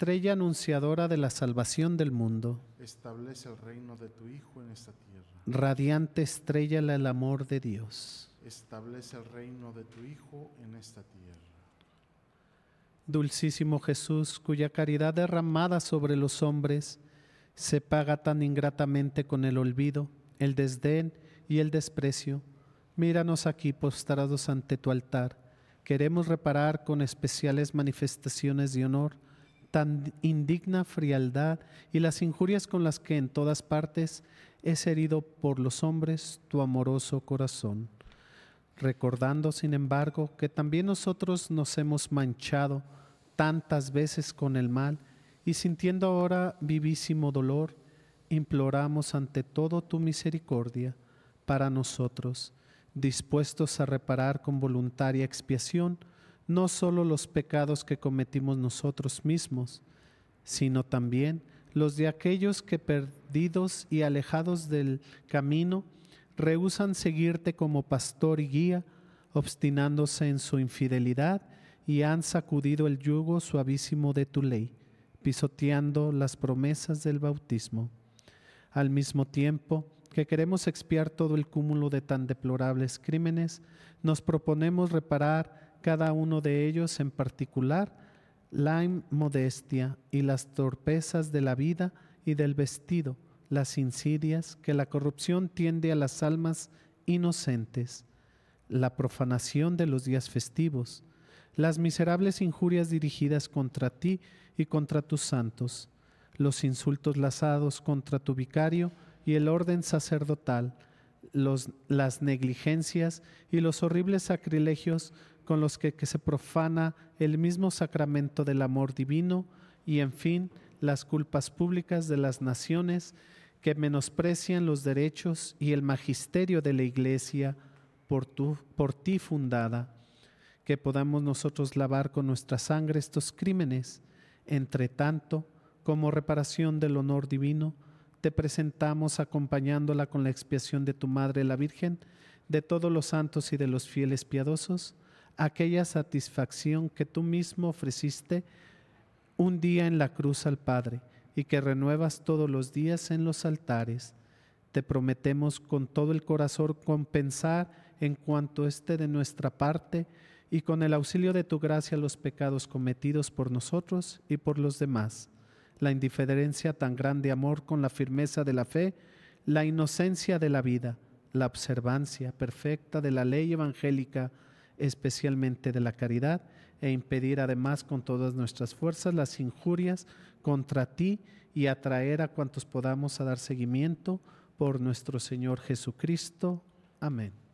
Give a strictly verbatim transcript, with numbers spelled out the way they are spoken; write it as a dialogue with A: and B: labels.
A: estrella anunciadora de la salvación del mundo.
B: Establece el reino de tu Hijo en esta tierra.
A: Radiante estrella del amor de Dios.
B: Establece el reino de tu Hijo en esta tierra.
A: Dulcísimo Jesús, cuya caridad derramada sobre los hombres se paga tan ingratamente con el olvido, el desdén y el desprecio, míranos aquí postrados ante tu altar. Queremos reparar con especiales manifestaciones de honor tan indigna frialdad y las injurias con las que en todas partes es herido por los hombres tu amoroso corazón. Recordando, sin embargo, que también nosotros nos hemos manchado tantas veces con el mal y sintiendo ahora vivísimo dolor, imploramos ante todo tu misericordia para nosotros, dispuestos a reparar con voluntaria expiación no solo los pecados que cometimos nosotros mismos, sino también los de aquellos que, perdidos y alejados del camino, rehúsan seguirte como pastor y guía, obstinándose en su infidelidad y han sacudido el yugo suavísimo de tu ley, pisoteando las promesas del bautismo. Al mismo tiempo que queremos expiar todo el cúmulo de tan deplorables crímenes, nos proponemos reparar cada uno de ellos en particular la inmodestia y las torpezas de la vida y del vestido, las insidias que la corrupción tiende a las almas inocentes, la profanación de los días festivos, las miserables injurias dirigidas contra ti y contra tus santos, los insultos lanzados contra tu vicario y el orden sacerdotal, los, las negligencias y los horribles sacrilegios con los que, que se profana el mismo sacramento del amor divino y, en fin, las culpas públicas de las naciones que menosprecian los derechos y el magisterio de la Iglesia por, tu, por ti fundada, que podamos nosotros lavar con nuestra sangre estos crímenes. Entre tanto, como reparación del honor divino, te presentamos acompañándola con la expiación de tu Madre la Virgen, de todos los santos y de los fieles piadosos, aquella satisfacción que tú mismo ofreciste un día en la cruz al Padre y que renuevas todos los días en los altares. Te prometemos con todo el corazón compensar en cuanto esté de nuestra parte y con el auxilio de tu gracia los pecados cometidos por nosotros y por los demás, la indiferencia tan grande amor con la firmeza de la fe, la inocencia de la vida, la observancia perfecta de la ley evangélica, especialmente de la caridad, e impedir además con todas nuestras fuerzas las injurias contra ti y atraer a cuantos podamos a dar seguimiento por nuestro Señor Jesucristo. Amén.